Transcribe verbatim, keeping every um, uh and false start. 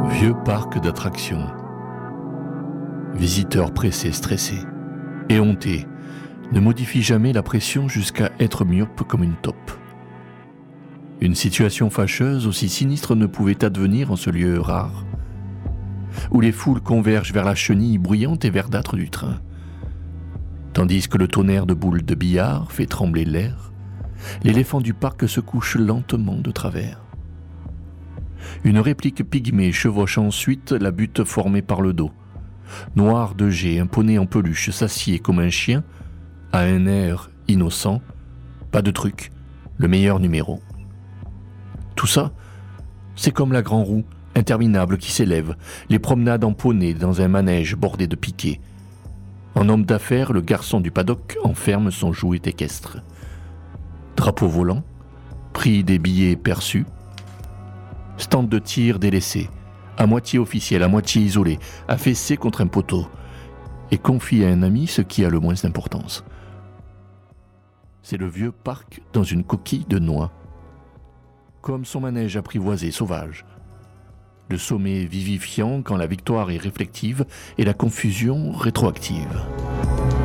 Vieux parc d'attractions. Visiteurs pressés, stressés, éhontés, ne modifient jamais la pression jusqu'à être myope comme une taupe. Une situation fâcheuse aussi sinistre ne pouvait advenir en ce lieu rare, où les foules convergent vers la chenille bruyante et verdâtre du train, tandis que le tonnerre de boules de billard fait trembler l'air, l'éléphant du parc se couche lentement de travers. Une réplique pygmée chevauche ensuite la butte formée par le dos. Noir de jet, un poney en peluche s'assied comme un chien, à un air innocent, pas de truc, le meilleur numéro. Tout ça, c'est comme la grande roue interminable qui s'élève, les promenades en poney dans un manège bordé de piquets. En homme d'affaires, le garçon du paddock enferme son jouet équestre. Drapeau volant, prix des billets perçus, stand de tir délaissé, à moitié officiel, à moitié isolé, affaissé contre un poteau, et confie à un ami ce qui a le moins d'importance. C'est le vieux parc dans une coquille de noix, comme son manège apprivoisé, sauvage. Le sommet vivifiant quand la victoire est réflective et la confusion rétroactive.